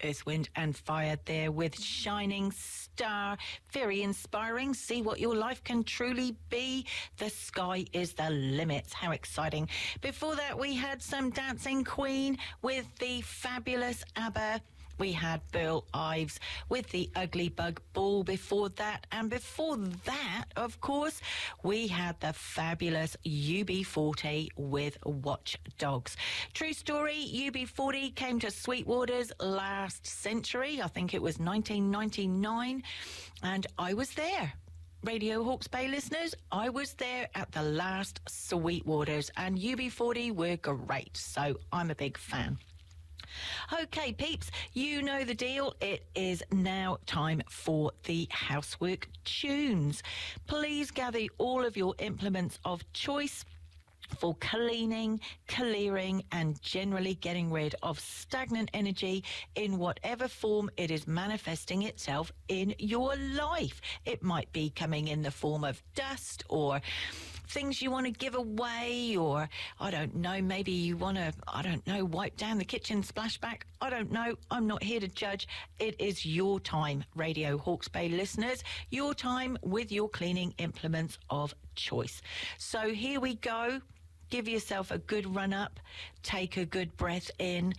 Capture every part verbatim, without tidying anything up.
Earth, Wind and Fire there with Shining Star. Very inspiring. See what your life can truly be. The sky is the limit. How exciting. Before that, we had some Dancing Queen with the fabulous ABBA. We had Bill Ives with the Ugly Bug Ball before that. And before that, of course, we had the fabulous U B forty with Watch Dogs. True story, U B forty came to Sweetwaters last century. I think it was nineteen ninety-nine. And I was there. Radio Hawke's Bay listeners, I was there at the last Sweetwaters. And U B forty were great. So I'm a big fan. Okay, peeps, you know the deal. It is now time for the housework tunes. Please gather all of your implements of choice for cleaning, clearing and generally getting rid of stagnant energy in whatever form it is manifesting itself in your life. It might be coming in the form of dust or things you want to give away, or I don't know, maybe you want to, I don't know, wipe down the kitchen splashback. I don't know. I'm not here to judge. It is your time, Radio Hawke's Bay listeners, your time with your cleaning implements of choice. So here we go. Give yourself a good run up, take a good breath in,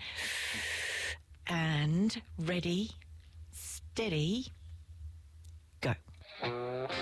and ready, steady, go.